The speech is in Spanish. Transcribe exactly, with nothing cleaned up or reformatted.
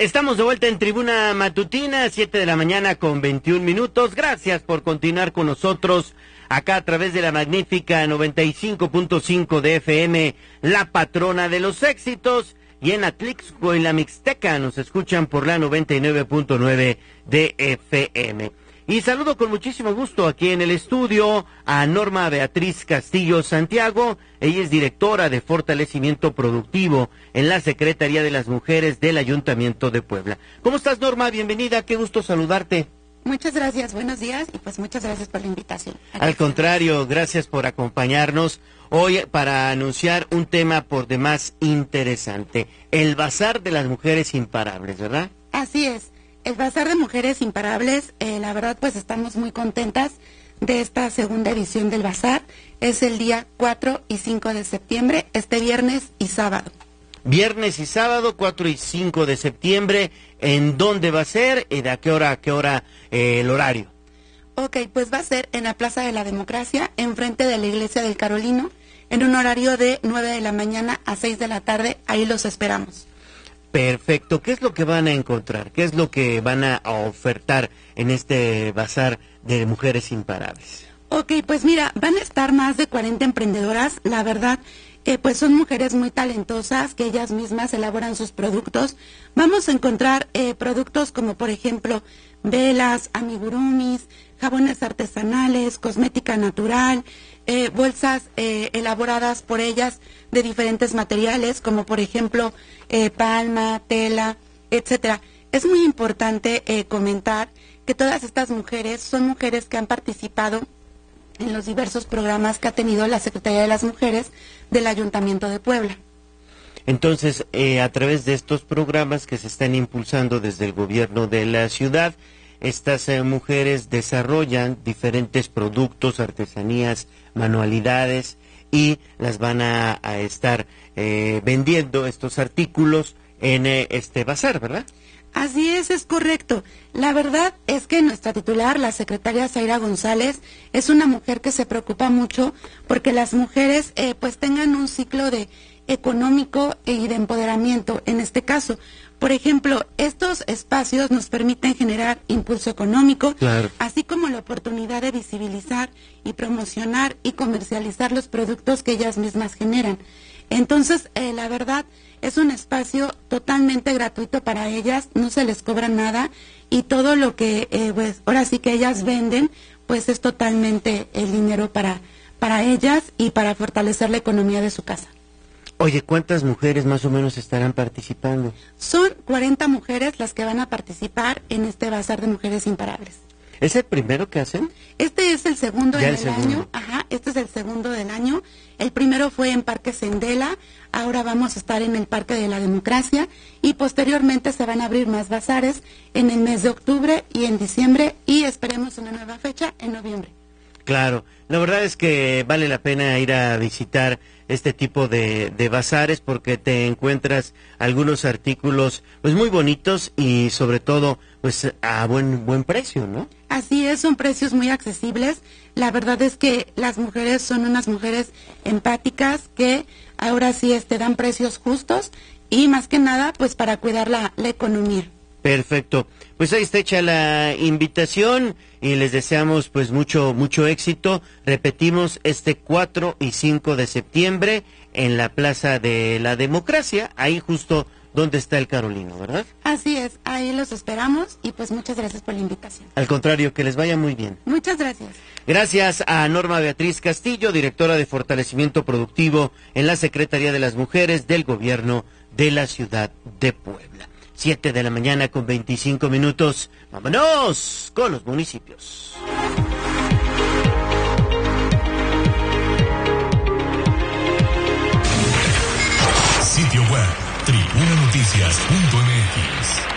Estamos de vuelta en Tribuna Matutina, siete de la mañana con veintiún minutos. Gracias por continuar con nosotros acá a través de la magnífica noventa y cinco punto cinco de F M, la patrona de los éxitos. Y en Atlixco, en la Mixteca, nos escuchan por la noventa y nueve punto nueve de F M. Y saludo con muchísimo gusto aquí en el estudio a Norma Beatriz Castillo Santiago. Ella es directora de Fortalecimiento Productivo en la Secretaría de las Mujeres del Ayuntamiento de Puebla. ¿Cómo estás, Norma? Bienvenida, qué gusto saludarte. Muchas gracias, buenos días y pues muchas gracias por la invitación. Aquí Al estamos. contrario, gracias por acompañarnos hoy para anunciar un tema por demás interesante, el Bazar de las Mujeres Imparables, ¿verdad? Así es, el Bazar de Mujeres Imparables, eh, la verdad pues estamos muy contentas de esta segunda edición del Bazar. Es el día cuatro y cinco de septiembre, este viernes y sábado. Viernes y sábado, cuatro y cinco de septiembre, ¿en dónde va a ser y de a qué hora a qué hora eh, el horario? Ok, pues va a ser en la Plaza de la Democracia, enfrente de la Iglesia del Carolino, en un horario de nueve de la mañana a seis de la tarde, ahí los esperamos. Perfecto, ¿qué es lo que van a encontrar? ¿Qué es lo que van a ofertar en este Bazar de Mujeres Imparables? Ok, pues mira, van a estar más de cuarenta emprendedoras, la verdad, eh, pues son mujeres muy talentosas, que ellas mismas elaboran sus productos. Vamos a encontrar eh, productos como, por ejemplo, velas, amigurumis, jabones artesanales, cosmética natural, eh, bolsas eh, elaboradas por ellas de diferentes materiales, como por ejemplo eh, palma, tela, etcétera. Es muy importante eh, comentar que todas estas mujeres son mujeres que han participado en los diversos programas que ha tenido la Secretaría de las Mujeres del Ayuntamiento de Puebla. Entonces, eh, a través de estos programas que se están impulsando desde el gobierno de la ciudad, estas eh, mujeres desarrollan diferentes productos, artesanías, manualidades y las van a, a estar eh, vendiendo estos artículos en eh, este bazar, ¿verdad? Así es, es correcto. La verdad es que nuestra titular, la secretaria Zaira González, es una mujer que se preocupa mucho porque las mujeres eh, pues tengan un ciclo de económico y de empoderamiento. En este caso, por ejemplo, estos espacios nos permiten generar impulso económico, claro, así como la oportunidad de visibilizar y promocionar y comercializar los productos que ellas mismas generan. Entonces, eh, la verdad, es un espacio totalmente gratuito para ellas, no se les cobra nada y todo lo que, eh, pues, ahora sí que ellas venden, pues es totalmente el dinero para, para ellas y para fortalecer la economía de su casa. Oye, ¿cuántas mujeres más o menos estarán participando? Son cuarenta mujeres las que van a participar en este Bazar de Mujeres Imparables. ¿Es el primero que hacen? Este es el segundo Ya en el el segundo. año. Ajá, este es el segundo del año. El primero fue en Parque Sendela, ahora vamos a estar en el Parque de la Democracia y posteriormente se van a abrir más bazares en el mes de octubre y en diciembre y esperemos una nueva fecha en noviembre. Claro, la verdad es que vale la pena ir a visitar este tipo de, de bazares porque te encuentras algunos artículos pues muy bonitos y sobre todo pues a buen buen precio, ¿no? Así es, son precios muy accesibles. La verdad es que las mujeres son unas mujeres empáticas que ahora sí este, dan precios justos y más que nada pues para cuidar la, la economía. Perfecto, pues ahí está hecha la invitación y les deseamos pues mucho mucho éxito. Repetimos, este cuatro y cinco de septiembre en la Plaza de la Democracia, ahí justo donde está el Carolino, ¿verdad? Así es, ahí los esperamos y pues muchas gracias por la invitación. Al contrario, que les vaya muy bien. Muchas gracias. Gracias a Norma Beatriz Castillo, directora de Fortalecimiento Productivo en la Secretaría de las Mujeres del Gobierno de la Ciudad de Puebla. Siete de la mañana con veinticinco minutos. ¡Vámonos con los municipios! Sitio web tribuna noticias punto m x.